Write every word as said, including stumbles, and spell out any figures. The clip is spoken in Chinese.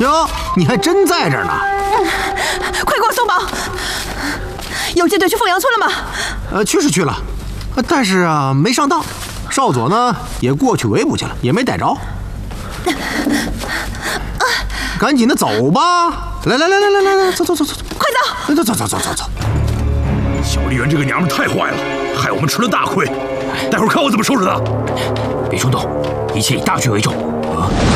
哟，你还真在这儿呢！ 嗯，快给我松绑！游击队去凤阳村了吗？ 呃，去是去了，但是啊没上当。少佐呢也过去围捕去了，也没逮着。赶紧的走吧！来来来来来来来，走走走走， 快走！ 走走走走走走。 小丽媛这个娘们太坏了，害我们吃了大亏。待会儿看我怎么收拾她！ 别冲动，一切以大局为重。